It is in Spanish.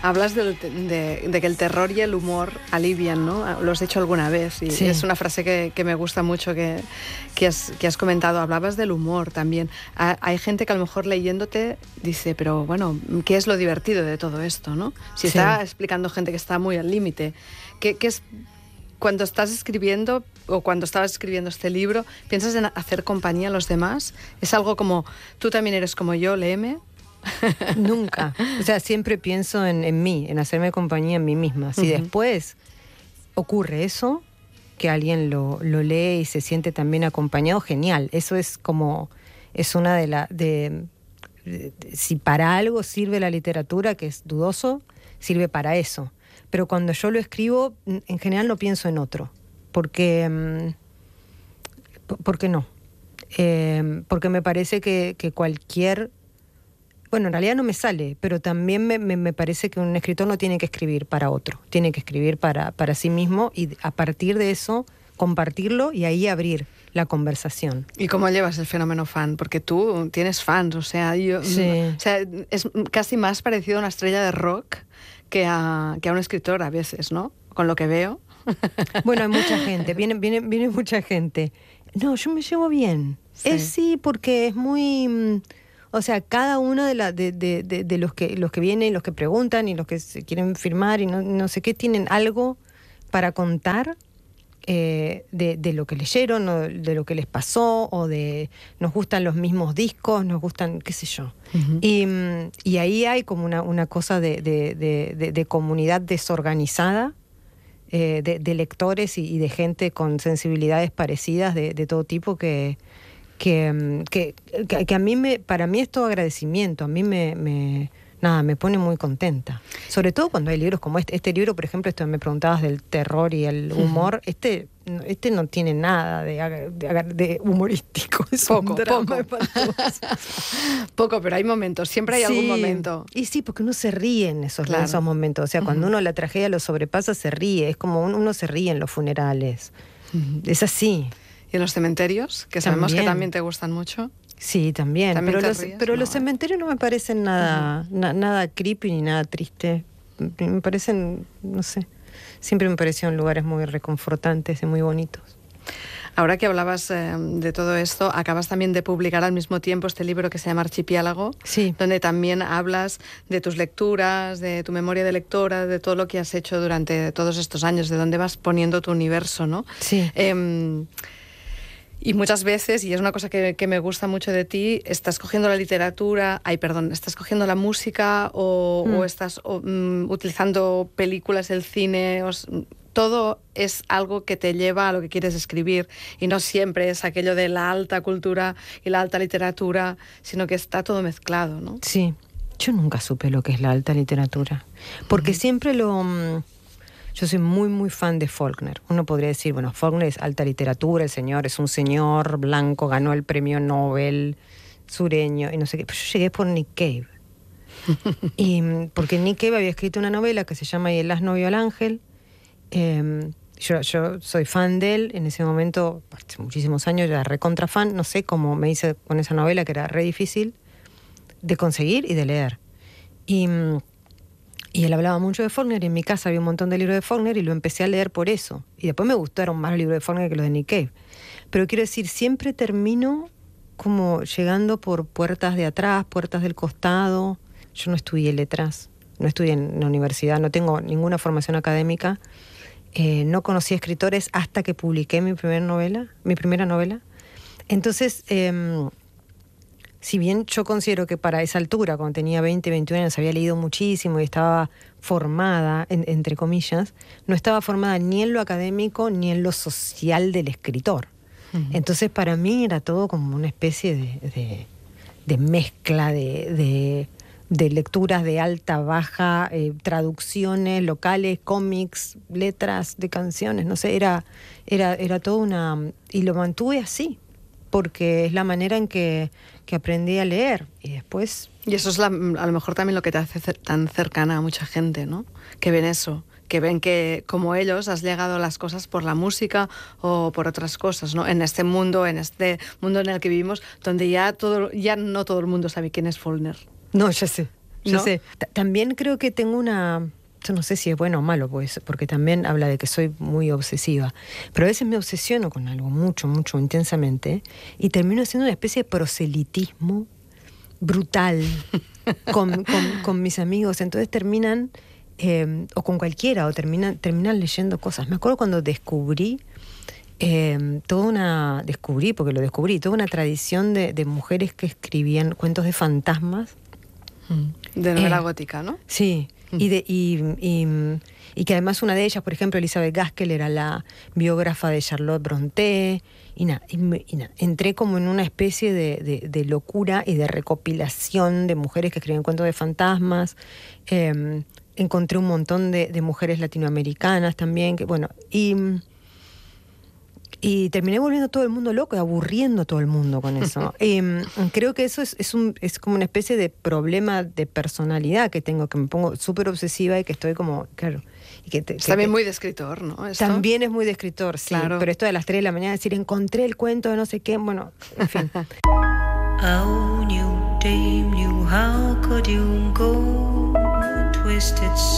Hablas de que el terror y el humor alivian, ¿no? Lo has hecho alguna vez y Sí. es una frase que me gusta mucho que has comentado. Hablabas del humor también. Hay gente que a lo mejor leyéndote dice, pero bueno, ¿qué es lo divertido de todo esto, no? Si Sí. está explicando gente que está muy al límite, ¿qué es cuando estás escribiendo o cuando estabas escribiendo este libro, piensas en hacer compañía a los demás? ¿Es algo como, tú también eres como yo, léeme? Nunca. O sea, siempre pienso en mí, en hacerme compañía en mí misma. Si después ocurre eso, que alguien lo lee y se siente también acompañado, genial. Eso es como, es una si para algo sirve la literatura, que es dudoso, sirve para eso. Pero cuando yo lo escribo, en general no pienso en otro. Porque no. Porque me parece que cualquier... Bueno, en realidad no me sale, pero también me parece que un escritor no tiene que escribir para otro, tiene que escribir para sí mismo y a partir de eso compartirlo y ahí abrir la conversación. ¿Y cómo llevas el fenómeno fan? Porque tú tienes fans, o sea, Sí. o sea, es casi más parecido a una estrella de rock que a un escritor a veces, ¿no? Con lo que veo. Bueno, hay mucha gente, viene mucha gente. No, yo me llevo bien. Sí. Sí, porque es muy... O sea, cada uno de los que vienen y los que preguntan y los que se quieren firmar y no sé qué, tienen algo para contar de lo que leyeron o de lo que les pasó o de nos gustan los mismos discos, nos gustan, qué sé yo. Y ahí hay como una cosa de comunidad desorganizada, de lectores y de gente con sensibilidades parecidas de todo tipo que a mí para mí es todo agradecimiento. A mí me pone muy contenta. Sobre todo cuando hay libros como este libro, por ejemplo, esto me preguntabas del terror y el humor. Este no tiene nada de humorístico. Es un drama espantoso. Poco, pero hay momentos. Siempre hay algún momento. Y sí, porque uno se ríe en esos momentos. O sea, cuando uno la tragedia lo sobrepasa, se ríe. Es como uno se ríe en los funerales. Es así. ¿Y en los cementerios? Que sabemos que también te gustan mucho. Sí, también. Pero los ¿no? cementerios no me parecen nada creepy ni nada triste. Me parecen, no sé, siempre me parecieron lugares muy reconfortantes y muy bonitos. Ahora que hablabas de todo esto, acabas también de publicar al mismo tiempo este libro que se llama Archipiélago, sí, donde también hablas de tus lecturas, de tu memoria de lectora, de todo lo que has hecho durante todos estos años, de dónde vas poniendo tu universo, ¿no? Sí. Y muchas veces, y es una cosa que me gusta mucho de ti, estás cogiendo la literatura, estás cogiendo la música o estás utilizando películas, el cine, todo es algo que te lleva a lo que quieres escribir y no siempre es aquello de la alta cultura y la alta literatura, sino que está todo mezclado, ¿no? Sí, yo nunca supe lo que es la alta literatura, porque siempre yo soy muy, muy fan de Faulkner. Uno podría decir, bueno, Faulkner es alta literatura, el señor es un señor blanco, ganó el premio Nobel, sureño, y no sé qué. Pero yo llegué por Nick Cave. Porque Nick Cave había escrito una novela que se llama Y el asno vio al ángel. Yo soy fan de él. En ese momento, hace muchísimos años, ya recontra fan. No sé cómo me hice con esa novela, que era re difícil de conseguir y de leer. Y él hablaba mucho de Faulkner y en mi casa había un montón de libros de Faulkner y lo empecé a leer por eso. Y después me gustaron más los libros de Faulkner que los de Nick Cave. Pero quiero decir, siempre termino como llegando por puertas de atrás, puertas del costado. Yo no estudié letras, no estudié en la universidad, no tengo ninguna formación académica. No conocí escritores hasta que publiqué mi primera novela. Entonces... si bien yo considero que para esa altura, cuando tenía 20, 21 años, había leído muchísimo y estaba formada, entre comillas, no estaba formada ni en lo académico ni en lo social del escritor. Entonces, para mí era todo como una especie de mezcla de lecturas de alta, baja, traducciones locales, cómics, letras de canciones, no sé, era todo una... Y lo mantuve así, porque es la manera en que aprendí a leer y después... Y eso es a lo mejor también lo que te hace tan cercana a mucha gente, ¿no? Que ven eso, que ven que como ellos has llegado a las cosas por la música o por otras cosas, ¿no? En este mundo en el que vivimos, donde ya no todo el mundo sabe quién es Faulkner. No, ya sé. Yo sé. También creo que tengo una... Yo no sé si es bueno o malo, pues, porque también habla de que soy muy obsesiva. Pero a veces me obsesiono con algo mucho, mucho, intensamente, y termino haciendo una especie de proselitismo brutal con mis amigos. Entonces terminan, o con cualquiera, o terminan leyendo cosas. Me acuerdo cuando descubrí toda una tradición de mujeres que escribían cuentos de fantasmas. De novela gótica, ¿no? Sí. Y que además una de ellas, por ejemplo, Elizabeth Gaskell, era la biógrafa de Charlotte Brontë. Y entré como en una especie de locura y de recopilación de mujeres que escribían cuentos de fantasmas. Encontré un montón de mujeres latinoamericanas también, y terminé volviendo todo el mundo loco y aburriendo a todo el mundo con eso. Creo que eso es como una especie de problema de personalidad que tengo, que me pongo súper obsesiva y que estoy como, claro. Es también muy de escritor, ¿no? ¿Esto? También es muy de escritor, sí. Claro. Pero esto de las 3 de la mañana, decir, encontré el cuento de no sé qué, bueno, en fin. Oh, new dame, how could you go twisted